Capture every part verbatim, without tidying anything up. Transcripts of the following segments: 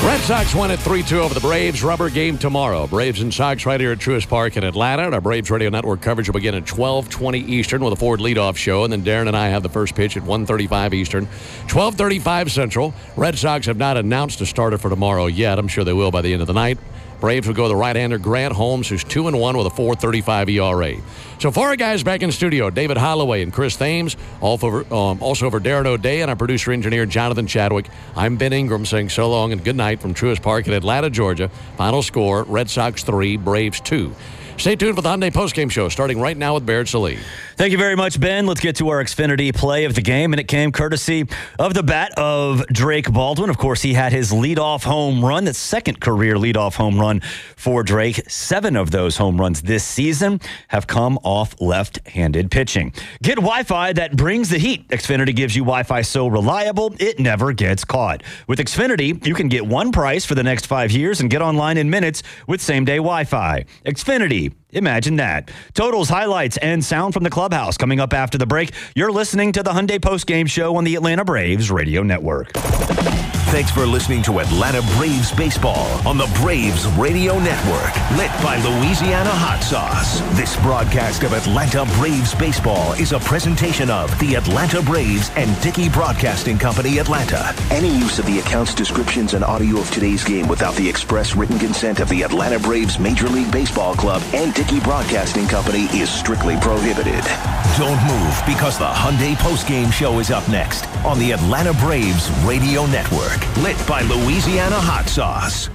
Red Sox win at three two over the Braves. Rubber game tomorrow. Braves and Sox right here at Truist Park in Atlanta. And our Braves Radio Network coverage will begin at twelve twenty Eastern with a Ford leadoff show. And then Darren and I have the first pitch at one thirty-five Eastern. twelve thirty-five Central. Red Sox have not announced a starter for tomorrow yet. I'm sure they will by the end of the night. Braves will go the right-hander Grant Holmes, who's two and one with a four thirty-five E R A. So four guys back in studio, David Holloway and Chris Thames, all over, um, also over Darren O'Day and our producer-engineer Jonathan Chadwick. I'm Ben Ingram saying so long and good night from Truist Park in Atlanta, Georgia. Final score, Red Sox three, Braves two. Stay tuned for the Hyundai postgame show, starting right now with Barrett Sallee. Thank you very much, Ben. Let's get to our Xfinity play of the game, and it came courtesy of the bat of Drake Baldwin. Of course, he had his leadoff home run, the second career leadoff home run for Drake. Seven of those home runs this season have come off left-handed pitching. Get Wi-Fi that brings the heat. Xfinity gives you Wi-Fi so reliable, it never gets caught. With Xfinity, you can get one price for the next five years and get online in minutes with same-day Wi-Fi. Xfinity. Imagine that. Totals, highlights, and sound from the clubhouse coming up after the break. You're listening to the Hyundai Postgame Show on the Atlanta Braves Radio Network. Thanks for listening to Atlanta Braves Baseball on the Braves Radio Network, lit by Louisiana Hot Sauce. This broadcast of Atlanta Braves Baseball is a presentation of the Atlanta Braves and Dickey Broadcasting Company, Atlanta. Any use of the accounts, descriptions, and audio of today's game without the express written consent of the Atlanta Braves Major League Baseball Club and Dickey Broadcasting Company is strictly prohibited. Don't move, because the Hyundai Postgame Show is up next on the Atlanta Braves Radio Network. Lit by Louisiana Hot Sauce.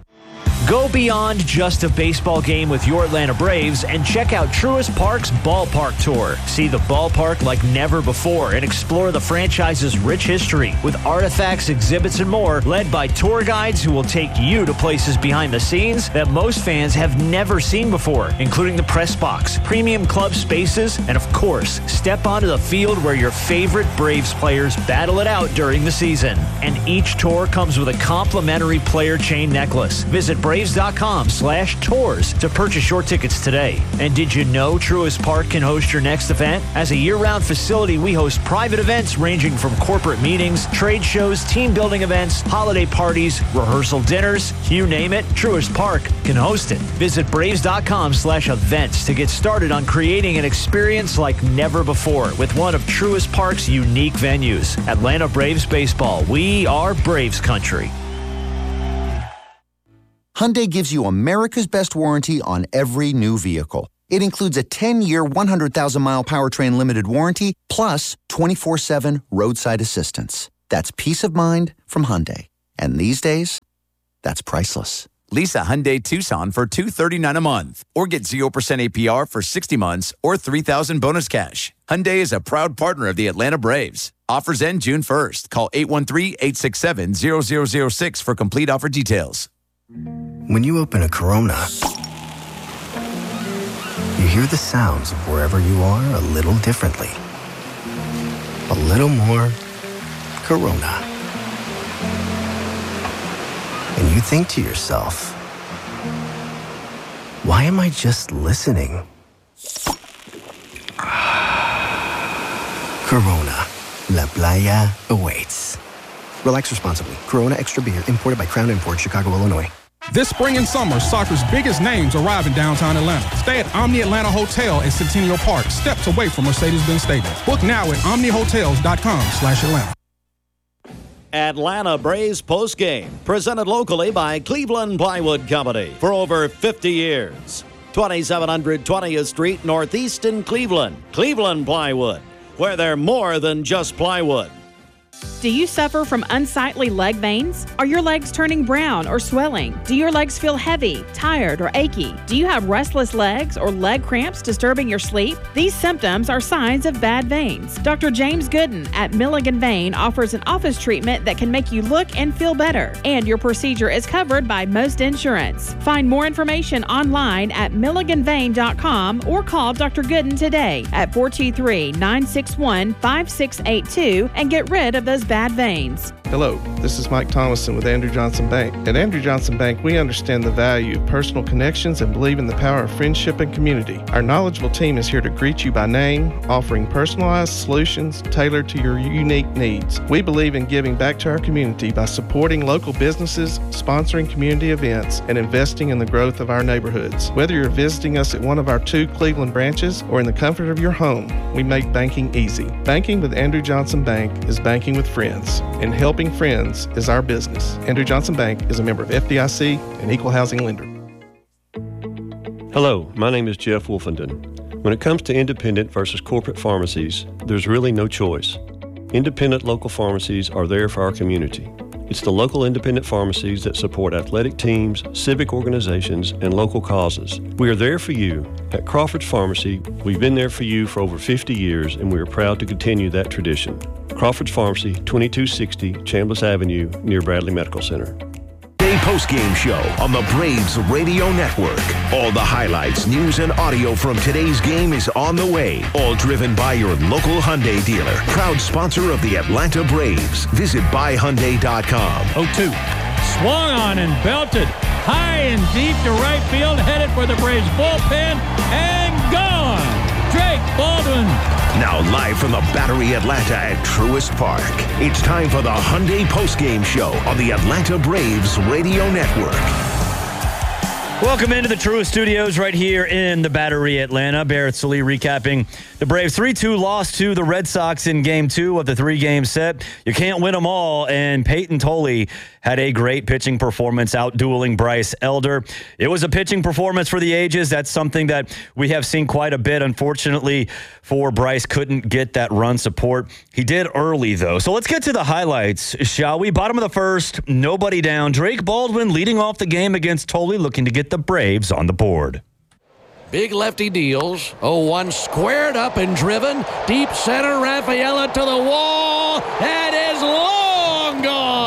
Go beyond just a baseball game with your Atlanta Braves and check out Truist Park's Ballpark Tour. See the ballpark like never before and explore the franchise's rich history with artifacts, exhibits, and more, led by tour guides who will take you to places behind the scenes that most fans have never seen before, including the press box, premium club spaces, and of course, step onto the field where your favorite Braves players battle it out during the season. And each tour comes with a complimentary player chain necklace. Visit Braves.com slash tours to purchase your tickets today. And did you know Truist Park can host your next event? As a year-round facility, we host private events ranging from corporate meetings, trade shows, team building events, holiday parties, rehearsal dinners, you name it, Truist Park can host it. Visit Braves.com slash events to get started on creating an experience like never before with one of Truist Park's unique venues. Atlanta Braves Baseball. We are Braves country. Hyundai gives you America's best warranty on every new vehicle. It includes a ten-year, one hundred thousand mile powertrain limited warranty, plus twenty-four seven roadside assistance. That's peace of mind from Hyundai. And these days, that's priceless. Lease a Hyundai Tucson for two hundred thirty-nine dollars a month, or get zero percent A P R for sixty months or three thousand dollars bonus cash. Hyundai is a proud partner of the Atlanta Braves. Offers end June first. Call eight one three, eight six seven, zero zero zero six for complete offer details. When you open a Corona, you hear the sounds of wherever you are a little differently. A little more Corona. And you think to yourself, why am I just listening? Corona, La Playa awaits. Relax responsibly. Corona Extra Beer, imported by Crown Imports, Chicago, Illinois. This spring and summer, soccer's biggest names arrive in downtown Atlanta. Stay at Omni Atlanta Hotel in Centennial Park, steps away from Mercedes-Benz Stadium. Book now at omni hotels dot com slash Atlanta. Atlanta Braves postgame, presented locally by Cleveland Plywood Company for over fifty years. twenty-seven twentieth Street, Northeast in Cleveland. Cleveland Plywood, where they're more than just plywood. Do you suffer from unsightly leg veins? Are your legs turning brown or swelling? Do your legs feel heavy, tired, or achy? Do you have restless legs or leg cramps disturbing your sleep? These symptoms are signs of bad veins. Doctor James Gooden at Milligan Vein offers an office treatment that can make you look and feel better, and your procedure is covered by most insurance. Find more information online at milligan vein dot com or call Doctor Gooden today at four two three, nine six one, five six eight two and get rid of those bad veins. Hello, this is Mike Thomason with Andrew Johnson Bank. At Andrew Johnson Bank, we understand the value of personal connections and believe in the power of friendship and community. Our knowledgeable team is here to greet you by name, offering personalized solutions tailored to your unique needs. We believe in giving back to our community by supporting local businesses, sponsoring community events, and investing in the growth of our neighborhoods. Whether you're visiting us at one of our two Cleveland branches or in the comfort of your home, we make banking easy. Banking with Andrew Johnson Bank is banking with friends, and helping friends is our business. Andrew Johnson Bank is a member of F D I C and Equal Housing Lender. Hello, my name is Jeff Wolfenden. When it comes to independent versus corporate pharmacies, there's really no choice. Independent local pharmacies are there for our community. It's the local independent pharmacies that support athletic teams, civic organizations, and local causes. We are there for you. At Crawford's Pharmacy, we've been there for you for over fifty years, and we are proud to continue that tradition. Crawford's Pharmacy, twenty-two sixty Chambliss Avenue, near Bradley Medical Center. Day post-game show on the Braves Radio Network. All the highlights, news, and audio from today's game is on the way. All driven by your local Hyundai dealer. Proud sponsor of the Atlanta Braves. Visit buy hyundai dot com. oh two. Swung on and belted. High and deep to right field. Headed for the Braves bullpen. And gone. Drake Baldwin. Now live from the Battery Atlanta at Truist Park. It's time for the Hyundai postgame show on the Atlanta Braves Radio Network. Welcome into the Truist Studios right here in the Battery Atlanta. Barrett Sallee recapping the Braves' three two loss to the Red Sox in Game two of the three-game set. You can't win them all, and Peyton Tolley had a great pitching performance out-dueling Bryce Elder. It was a pitching performance for the ages. That's something that we have seen quite a bit. Unfortunately for Bryce, couldn't get that run support. He did early, though. So let's get to the highlights, shall we? Bottom of the first, nobody down. Drake Baldwin leading off the game against Tolley, looking to get the Braves on the board. Big lefty deals. oh one squared up and driven. Deep center, Rafaela to the wall. That is long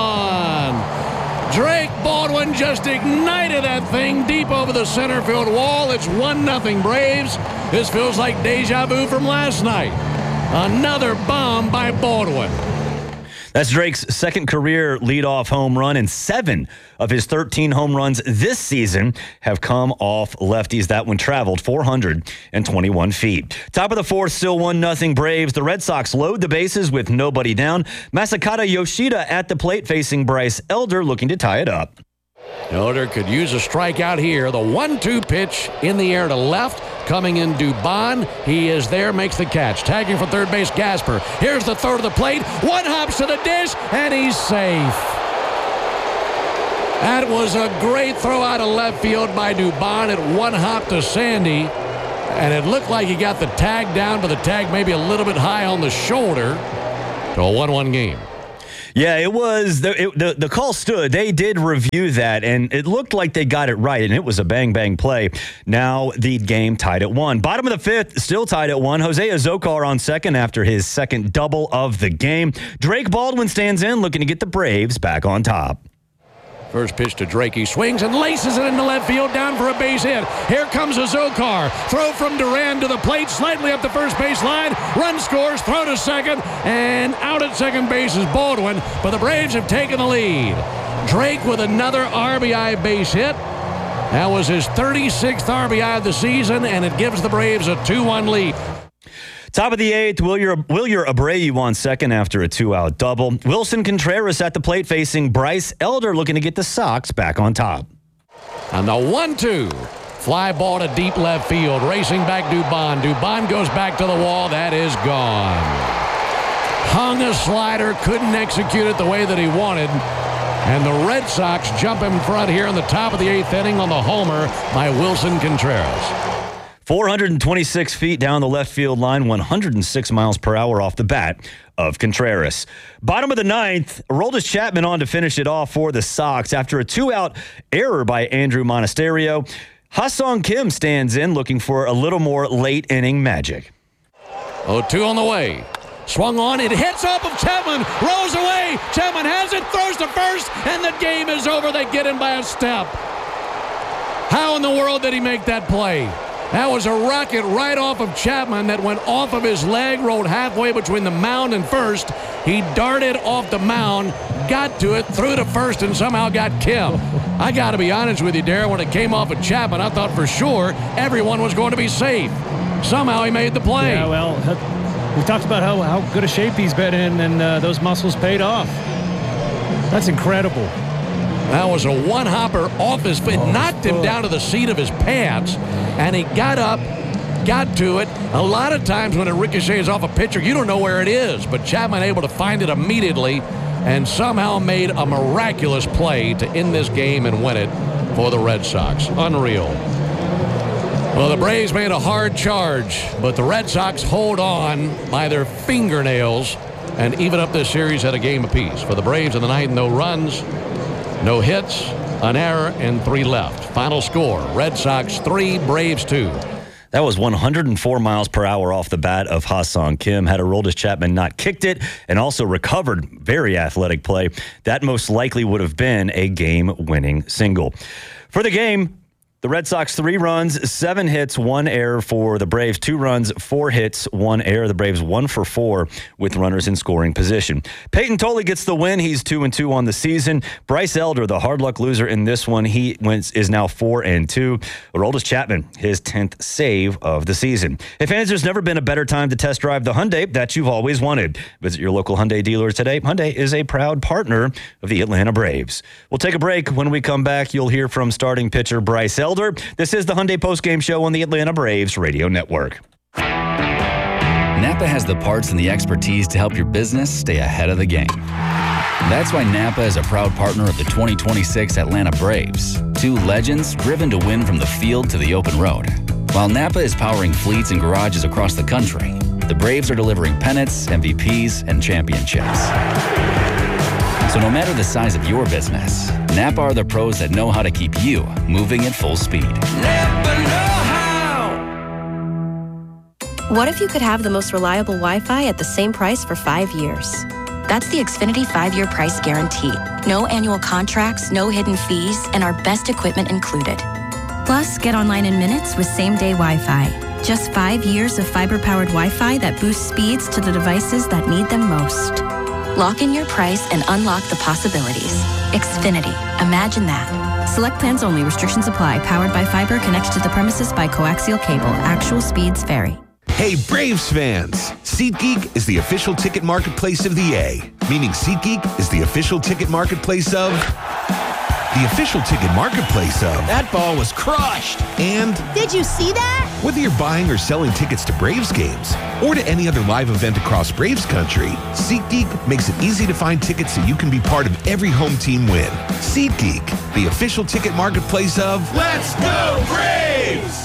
gone. Drake Baldwin just ignited that thing deep over the center field wall. It's one nothing Braves. This feels like deja vu from last night. Another bomb by Baldwin. That's Drake's second career leadoff home run, and seven of his thirteen home runs this season have come off lefties. That one traveled four hundred twenty-one feet. Top of the fourth, still one nothing Braves. The Red Sox load the bases with nobody down. Masakata Yoshida at the plate facing Bryce Elder, looking to tie it up. Elder could use a strikeout here. The one two pitch in the air to left. Coming in Dubon. He is there, makes the catch. Tagging for third base, Gasper. Here's the third of the plate. One hops to the dish, and he's safe. That was a great throw out of left field by Dubon at one hop to Sandy. And it looked like he got the tag down, but the tag maybe a little bit high on the shoulder. To a one one game. Yeah, it was, the, it, the the call stood. They did review that, and it looked like they got it right, and it was a bang-bang play. Now the game tied at one. Bottom of the fifth, still tied at one. Jose Azocar on second after his second double of the game. Drake Baldwin stands in, looking to get the Braves back on top. First pitch to Drake. He swings and laces it into left field, down for a base hit. Here comes Azocar. Throw from Duran to the plate, slightly up the first base line. Run scores, throw to second, and out at second base is Baldwin. But the Braves have taken the lead. Drake with another R B I base hit. That was his thirty-sixth R B I of the season, and it gives the Braves a two one lead. Top of the eighth, Wilyer, Wilyer Abreu on second after a two-out double. Wilson Contreras at the plate facing Bryce Elder, looking to get the Sox back on top. And the one two. Fly ball to deep left field. Racing back Dubon. Dubon goes back to the wall. That is gone. Hung a slider. Couldn't execute it the way that he wanted. And the Red Sox jump in front here in the top of the eighth inning on the homer by Wilson Contreras. four hundred twenty-six feet down the left field line, one hundred six miles per hour off the bat of Contreras. Bottom of the ninth, Aroldis Chapman on to finish it off for the Sox after a two-out error by Andrew Monasterio. Ha-Sung Kim stands in, looking for a little more late-inning magic. oh two on the way. Swung on, it hits off of Chapman, rolls away. Chapman has it, throws to first, and the game is over. They get in by a step. How in the world did he make that play? That was a rocket right off of Chapman that went off of his leg, rolled halfway between the mound and first, He darted off the mound, got to it, threw to first, and somehow got Kim. I got to be honest with you, Darren, when it came off of Chapman, I thought for sure everyone was going to be safe. Somehow he made the play. Yeah, well, we talked about how, how good a shape he's been in, and uh, those muscles paid off. That's incredible. That was a one-hopper off his feet, oh, knocked him down to the seat of his pants, and he got up, got to it. A lot of times when it ricochets off a pitcher, you don't know where it is, but Chapman able to find it immediately and somehow made a miraculous play to end this game and win it for the Red Sox. Unreal. Well, the Braves made a hard charge, but the Red Sox hold on by their fingernails and even up this series at a game apiece. For the Braves in the ninth, no runs, no hits, an error, and three left. Final score, Red Sox three, Braves two. That was one hundred four miles per hour off the bat of Ha-Seong Kim. Had Aroldis Chapman not kicked it and also recovered, very athletic play, that most likely would have been a game-winning single. For the game, the Red Sox, three runs, seven hits, one error for the Braves. Two runs, four hits, one error. The Braves one for four with runners in scoring position. Peyton Tolley gets the win. He's two and two on the season. Bryce Elder, the hard luck loser in this one, he wins, is now four and two. Aroldis Chapman, his tenth save of the season. Hey fans, there's never been a better time to test drive the Hyundai that you've always wanted. Visit your local Hyundai dealer today. Hyundai is a proud partner of the Atlanta Braves. We'll take a break. When we come back, you'll hear from starting pitcher Bryce Elder. This is the Hyundai Postgame Show on the Atlanta Braves Radio Network. Napa has the parts and the expertise to help your business stay ahead of the game. That's why Napa is a proud partner of the twenty twenty-six Atlanta Braves, two legends driven to win from the field to the open road. While Napa is powering fleets and garages across the country, the Braves are delivering pennants, M V Ps, and championships. So no matter the size of your business, Napa are the pros that know how to keep you moving at full speed. Napa know how. What if you could have the most reliable Wi-Fi at the same price for five years? That's the Xfinity five-year price guarantee. No annual contracts, no hidden fees, and our best equipment included. Plus, get online in minutes with same-day Wi-Fi. Just five years of fiber-powered Wi-Fi that boosts speeds to the devices that need them most. Lock in your price and unlock the possibilities. Xfinity. Imagine that. Select plans only. Restrictions apply. Powered by fiber. Connects to the premises by coaxial cable. Actual speeds vary. Hey, Braves fans! SeatGeek is the official ticket marketplace of the A, meaning SeatGeek is the official ticket marketplace of... The official ticket marketplace of... That ball was crushed! And... Did you see that? Whether you're buying or selling tickets to Braves games or to any other live event across Braves country, SeatGeek makes it easy to find tickets so you can be part of every home team win. SeatGeek, the official ticket marketplace of... Let's go Braves!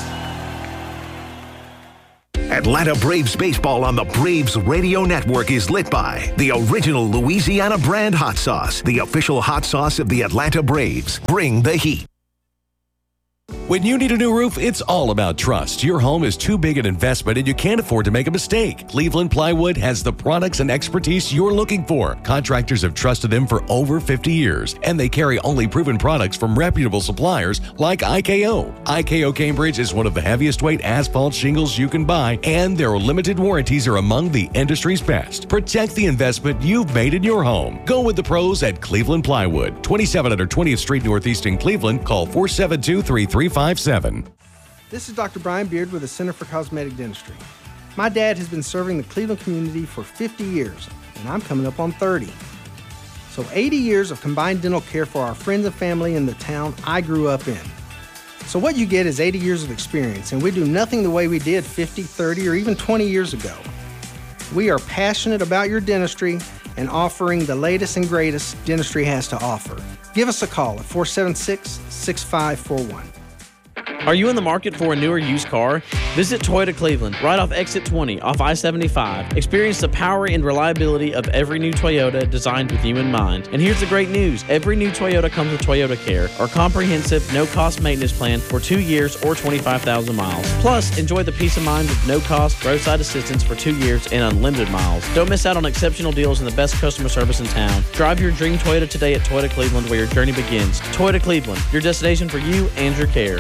Atlanta Braves baseball on the Braves Radio Network is lit by the original Louisiana brand hot sauce, the official hot sauce of the Atlanta Braves. Bring the heat. When you need a new roof, it's all about trust. Your home is too big an investment and you can't afford to make a mistake. Cleveland Plywood has the products and expertise you're looking for. Contractors have trusted them for over fifty years, and they carry only proven products from reputable suppliers like I K O. I K O Cambridge is one of the heaviest weight asphalt shingles you can buy, and their limited warranties are among the industry's best. Protect the investment you've made in your home. Go with the pros at Cleveland Plywood, twenty-seven hundred twentieth Street Northeast in Cleveland. Call four seven two, three three five seven. This is Doctor Brian Beard with the Center for Cosmetic Dentistry. My dad has been serving the Cleveland community for fifty years, and I'm coming up on thirty. So eighty years of combined dental care for our friends and family in the town I grew up in. So what you get is eighty years of experience, and we do nothing the way we did fifty, thirty, or even twenty years ago. We are passionate about your dentistry and offering the latest and greatest dentistry has to offer. Give us a call at four seven six, six five four one. Are you in the market for a newer used car? Visit Toyota Cleveland, right off Exit twenty, off I seventy-five. Experience the power and reliability of every new Toyota designed with you in mind. And here's the great news. Every new Toyota comes with Toyota Care, our comprehensive, no-cost maintenance plan for two years or twenty-five thousand miles. Plus, enjoy the peace of mind of no-cost roadside assistance for two years and unlimited miles. Don't miss out on exceptional deals and the best customer service in town. Drive your dream Toyota today at Toyota Cleveland, where your journey begins. Toyota Cleveland, your destination for you and your care.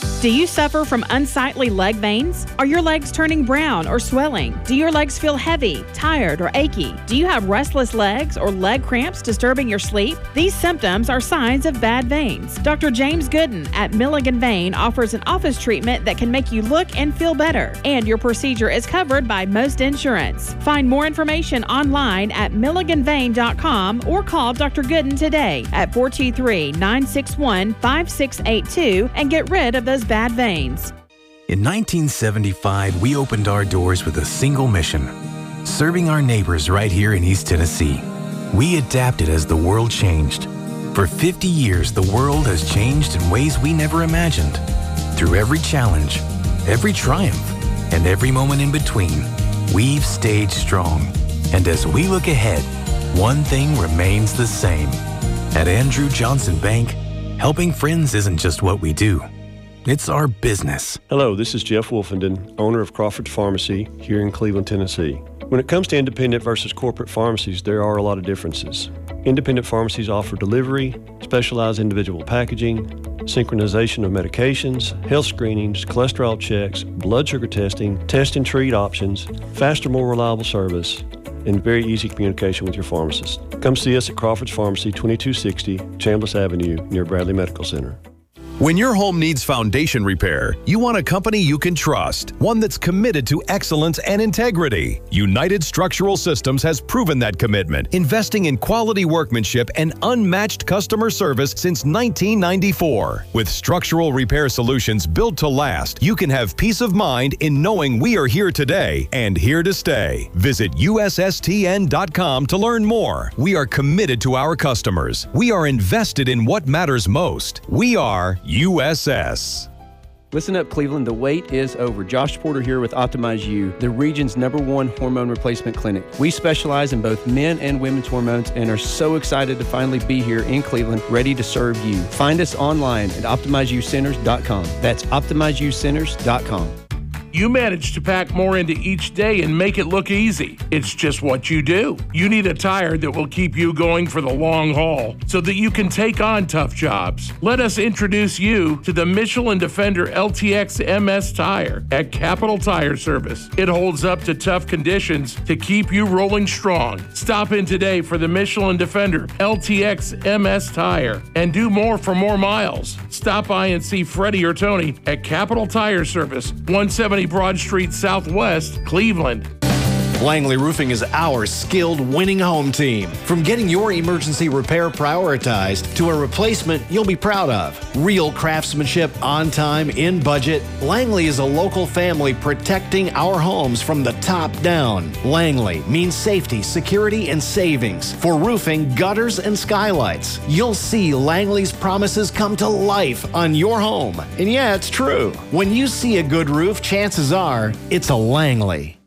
Do you suffer from unsightly leg veins? Are your legs turning brown or swelling? Do your legs feel heavy, tired, or achy? Do you have restless legs or leg cramps disturbing your sleep? These symptoms are signs of bad veins. Doctor James Gooden at Milligan Vein offers an office treatment that can make you look and feel better, and your procedure is covered by most insurance. Find more information online at milligan vein dot com or call Doctor Gooden today at four two three, nine six one, five six eight two and get rid of those bad veins. In nineteen seventy-five, we opened our doors with a single mission, serving our neighbors right here in East Tennessee. We adapted as the world changed. For fifty years, the world has changed in ways we never imagined. Through every challenge, every triumph, and every moment in between, we've stayed strong. And as we look ahead, one thing remains the same. At Andrew Johnson Bank, helping friends isn't just what we do. It's our business. Hello, this is Jeff Wolfenden, owner of Crawford's Pharmacy here in Cleveland, Tennessee. When it comes to independent versus corporate pharmacies, there are a lot of differences. Independent pharmacies offer delivery, specialized individual packaging, synchronization of medications, health screenings, cholesterol checks, blood sugar testing, test and treat options, faster, more reliable service, and very easy communication with your pharmacist. Come see us at Crawford's Pharmacy, twenty-two sixty Chambliss Avenue, near Bradley Medical Center. When your home needs foundation repair, you want a company you can trust, one that's committed to excellence and integrity. United Structural Systems has proven that commitment, investing in quality workmanship and unmatched customer service since nineteen ninety-four. With structural repair solutions built to last, you can have peace of mind in knowing we are here today and here to stay. Visit U S S T N dot com to learn more. We are committed to our customers. We are invested in what matters most. We are U S S. Listen up, Cleveland. The wait is over. Josh Porter here with Optimize You, the region's number one hormone replacement clinic. We specialize in both men and women's hormones and are so excited to finally be here in Cleveland, ready to serve you. Find us online at optimize you centers dot com. That's optimize you centers dot com. You manage to pack more into each day and make it look easy. It's just what you do. You need a tire that will keep you going for the long haul so that you can take on tough jobs. Let us introduce you to the Michelin Defender L T X M S tire at Capital Tire Service. It holds up to tough conditions to keep you rolling strong. Stop in today for the Michelin Defender L T X M S tire and do more for more miles. Stop by and see Freddie or Tony at Capital Tire Service, one seventy Broad Street Southwest, Cleveland. Langley Roofing is our skilled winning home team. From getting your emergency repair prioritized to a replacement you'll be proud of. Real craftsmanship, on time, in budget. Langley is a local family protecting our homes from the top down. Langley means safety, security, and savings for roofing, gutters, and skylights. You'll see Langley's promises come to life on your home. And yeah, it's true. When you see a good roof, chances are it's a Langley.